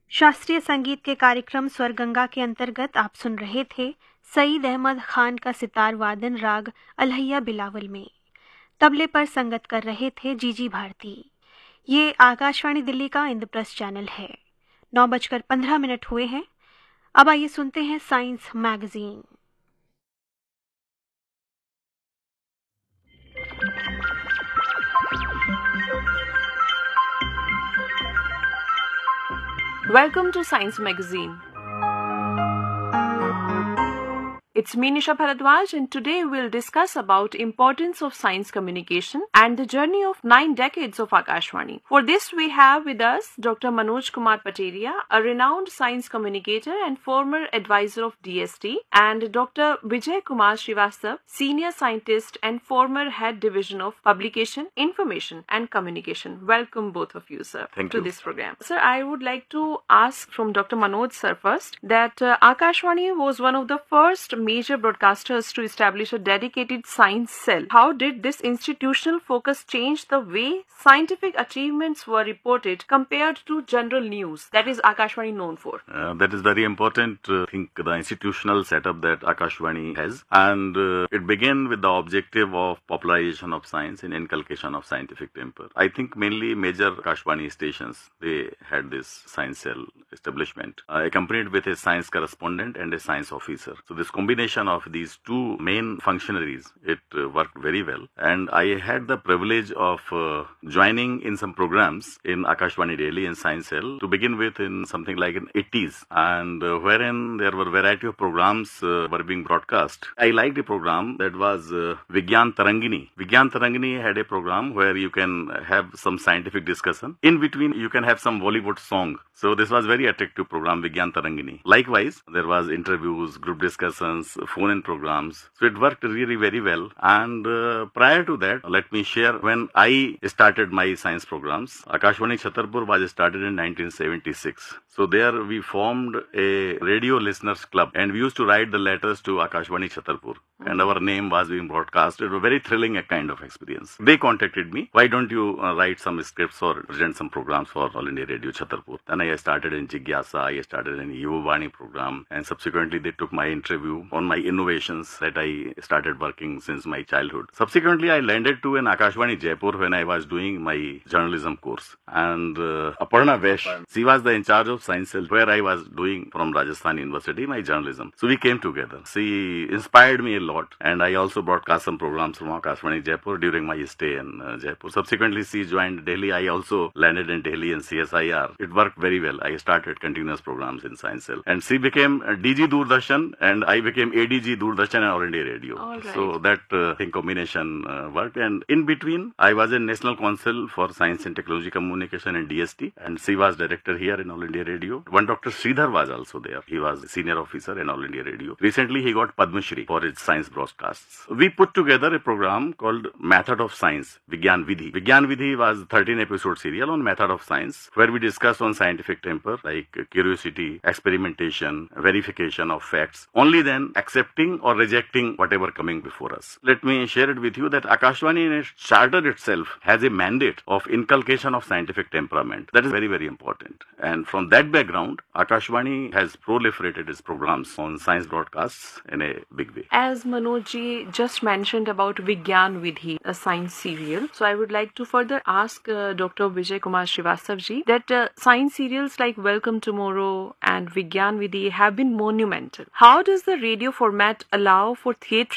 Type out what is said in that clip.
शास्त्रीय संगीत के कार्यक्रम स्वर गंगा के अंतर्गत आप सुन रहे थे सईद अहमद खान का सितार वादन राग अलहैया बिलावल में। तबले पर संगत कर रहे थे जीजी भारती। ये आकाशवाणी दिल्ली का इंद्रप्रस्थ चैनल है। 9:15 हुए हैं। अब आइए सुनते हैं science magazine. Welcome to Science Magazine. It's me Nisha Bharadwaj, and today we'll discuss about importance of science communication and the journey of 9 decades of Akashvani. For this we have with us Dr. Manoj Kumar Pateria, a renowned science communicator and former advisor of DST, and Dr. Vijay Kumar Srivastav, senior scientist and former head division of publication, information and communication. Welcome both of you, sir, to this program. Sir, I would like to ask from Dr. Manoj sir first that Akashvani was one of the first major broadcasters to establish a dedicated science cell. How did this institutional focus change the way scientific achievements were reported compared to general news that is Akashvani known for? That is very important. I think the institutional setup that Akashvani has, and it began with the objective of popularization of science and inculcation of scientific temper. I think mainly major Akashvani stations, they had this science cell establishment, accompanied with a science correspondent and a science officer. So this combination of these two main functionaries, it worked very well. And I had the privilege of joining in some programs in Akashvani Delhi and Science Cell to begin with in something like in 80s, and wherein there were variety of programs were being broadcast. I liked a program that was Vigyan Tarangini. Vigyan Tarangini had a program where you can have some scientific discussion. In between, you can have some Bollywood song. So this was very attractive program, Vigyan Tarangini. Likewise, there was interviews, group discussions, phone-in programs. So it worked really very well. And prior to that, let me share when I started my science programs. Akashvani Chhatarpur was started in 1976. So there we formed a radio listeners club, and we used to write the letters to Akashvani Chhatarpur. And our name was being broadcast. It was a very thrilling kind of experience. They contacted me. Why don't you write some scripts or present some programs for All India Radio Chhatarpur? Then I started in Jigyasa. I started in Yuvavani program. And subsequently they took my interview on my innovations that I started working since my childhood. Subsequently I landed to an Akashvani Jaipur when I was doing my journalism course. And Aparna Vesh, she was the in charge of Science Cell where I was doing from Rajasthan University my journalism. So we came together. She inspired me a lot, and I also broadcast some programs from Akashvani Jaipur during my stay in Jaipur. Subsequently she joined Delhi. I also landed in Delhi in CSIR. It worked very well. I started continuous programs in Science Cell, and she became DG Doordarshan and I became ADG Doordarshan and All India Radio. All right. So that thing combination worked, and in between I was in National Council for Science and Technology Communication in DST, and she was director here in All India Radio. One Dr. Sridhar was also there. He was a senior officer in All India Radio. Recently he got Padma Shri for his science broadcasts. We put together a program called Method of Science, Vigyan Vidhi. Vigyan Vidhi was 13 episode serial on method of science, where we discussed on scientific temper like curiosity, experimentation, verification of facts, only then accepting or rejecting whatever coming before us. Let me share it with you that Akashvani in its charter itself has a mandate of inculcation of scientific temperament. That is very, very important. And from that background, Akashvani has proliferated its programs on science broadcasts in a big way. As Manojji just mentioned about Vigyan Vidhi, a science serial, so I would like to further ask Dr. Vijay Kumar Srivastav ji that science serials like Welcome Tomorrow and Vigyan Vidhi have been monumental. How does the radio format allow for theatre